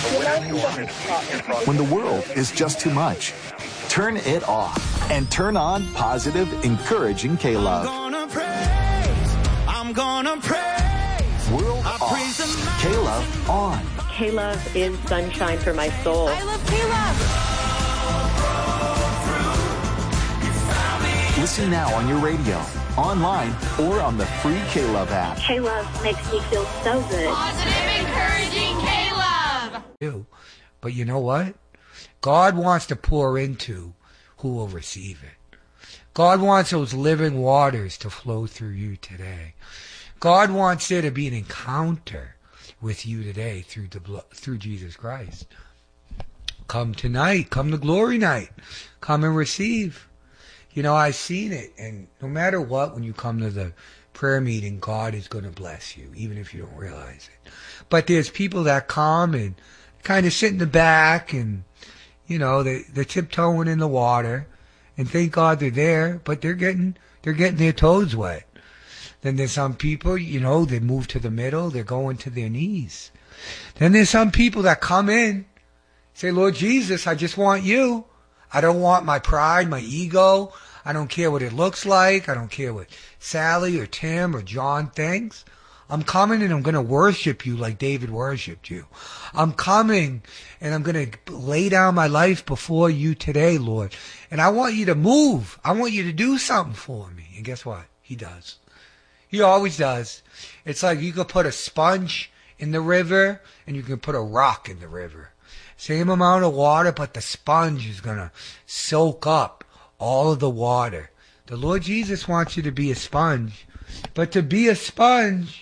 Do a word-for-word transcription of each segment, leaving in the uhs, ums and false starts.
When the world is just too much, turn it off and turn on positive, encouraging K-Love. I'm gonna praise, I'm gonna praise. World off, K-Love on. K-Love is sunshine for my soul. I love K-Love. Listen now on your radio, online, or on the free K-Love app. K-Love makes me feel so good. Positive, encouraging K-Love. But you know what? God wants to pour into who will receive it. God wants those living waters to flow through you today. God wants there to be an encounter with you today through the blood, through Jesus Christ. Come tonight. Come to glory night. Come and receive. You know, I've seen it, and no matter what, when you come to the prayer meeting, God is going to bless you, even if you don't realize it. But there's people that come and kind of sit in the back, and, you know, they, they're tiptoeing in the water, and thank God they're there, but they're getting, they're getting their toes wet. Then there's some people, you know, they move to the middle, they're going to their knees. Then there's some people that come in, say, Lord Jesus, I just want you. I don't want my pride, my ego. I don't care what it looks like. I don't care what Sally or Tim or John thinks. I'm coming and I'm going to worship you like David worshipped you. I'm coming and I'm going to lay down my life before you today, Lord. And I want you to move. I want you to do something for me. And guess what? He does. He always does. It's like you could put a sponge in the river and you can put a rock in the river. Same amount of water, but the sponge is going to soak up all of the water. The Lord Jesus wants you to be a sponge. But to be a sponge,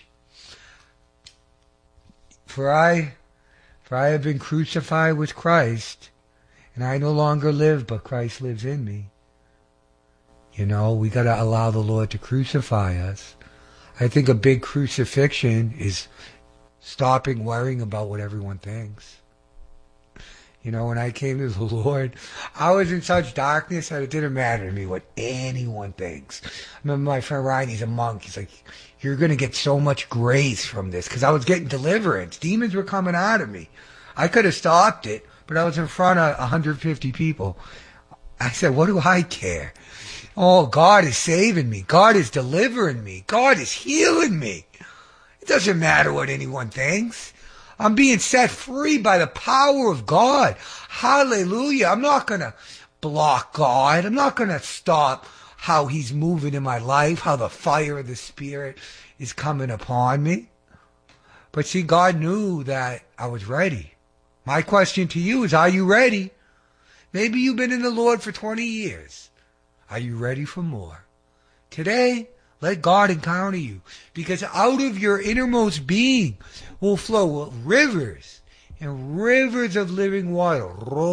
for I, for I have been crucified with Christ, and I no longer live, but Christ lives in me. You know, we got to allow the Lord to crucify us. I think a big crucifixion is stopping worrying about what everyone thinks. You know, when I came to the Lord, I was in such darkness that it didn't matter to me what anyone thinks. I remember my friend Ryan, he's a monk. He's like, you're going to get so much grace from this, because I was getting deliverance. Demons were coming out of me. I could have stopped it, but I was in front of one hundred fifty people. I said, what do I care? Oh, God is saving me. God is delivering me. God is healing me. It doesn't matter what anyone thinks. I'm being set free by the power of God. Hallelujah. I'm not going to block God. I'm not going to stop how he's moving in my life, how the fire of the Spirit is coming upon me. But see, God knew that I was ready. My question to you is, are you ready? Maybe you've been in the Lord for twenty years. Are you ready for more? Today, let God encounter you, because out of your innermost being will flow rivers and rivers of living water.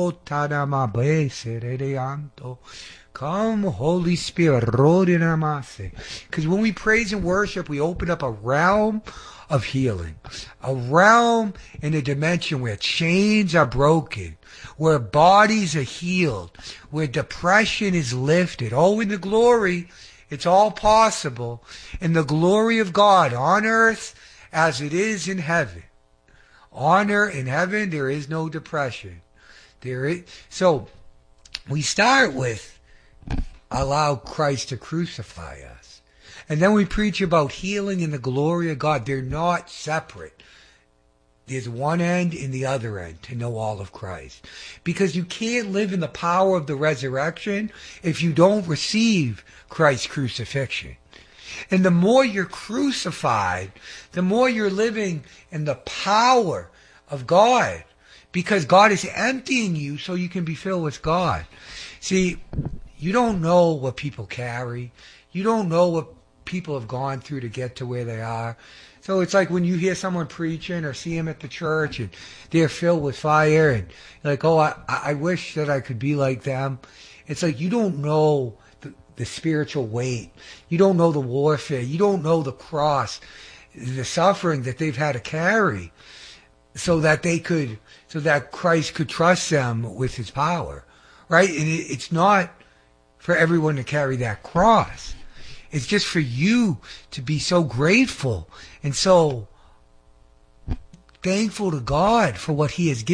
Come, Holy Spirit. Because when we praise and worship, we open up a realm of healing, a realm in a dimension where chains are broken, where bodies are healed, where depression is lifted. Oh, in the glory, it's all possible in the glory of God on earth as it is in heaven. On earth, in heaven, there is no depression. There is, so we start with allow Christ to crucify us. And then we preach about healing in the glory of God. They're not separate. There's one end and the other end to know all of Christ. Because you can't live in the power of the resurrection if you don't receive Christ's crucifixion. And the more you're crucified, the more you're living in the power of God. Because God is emptying you so you can be filled with God. See, you don't know what people carry. You don't know what people have gone through to get to where they are. So it's like when you hear someone preaching or see them at the church and they're filled with fire and you're like, oh, I, I wish that I could be like them. It's like you don't know the, the spiritual weight. You don't know the warfare. You don't know the cross, the suffering that they've had to carry so that they could, so that Christ could trust them with his power, right? And it, it's not for everyone to carry that cross. It's just for you to be so grateful and so thankful to God for what he has given.